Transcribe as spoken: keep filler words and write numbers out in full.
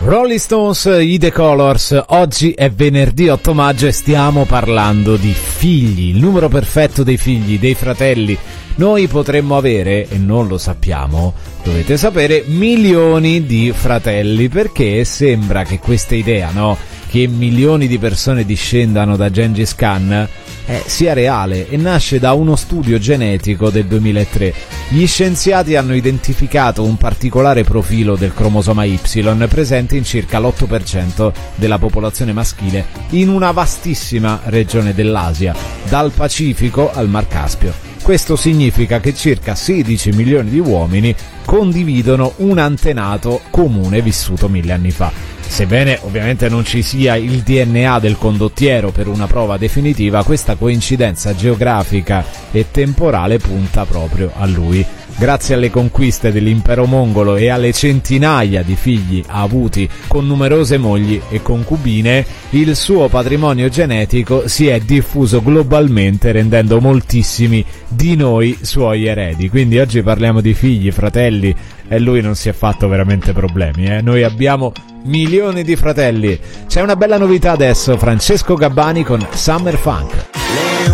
Rolling Stones, i The Colors. Oggi è venerdì otto maggio e stiamo parlando di figli, il numero perfetto dei figli, dei fratelli. Noi potremmo avere, e non lo sappiamo, dovete sapere, milioni di fratelli, perché sembra che questa idea, no, che milioni di persone discendano da Gengis Khan eh, sia reale e nasce da uno studio genetico del duemilatré. Gli scienziati hanno identificato un particolare profilo del cromosoma Y presente in circa l'otto per cento della popolazione maschile in una vastissima regione dell'Asia, dal Pacifico al Mar Caspio. Questo significa che circa sedici milioni di uomini condividono un antenato comune vissuto mille anni fa. Sebbene ovviamente non ci sia il D N A del condottiero per una prova definitiva, questa coincidenza geografica e temporale punta proprio a lui. Grazie alle conquiste dell'impero mongolo e alle centinaia di figli avuti con numerose mogli e concubine, il suo patrimonio genetico si è diffuso globalmente, rendendo moltissimi di noi suoi eredi. Quindi oggi parliamo di figli, fratelli, e lui non si è fatto veramente problemi, eh? Noi abbiamo milioni di fratelli. C'è una bella novità adesso, Francesco Gabbani con Summer Funk.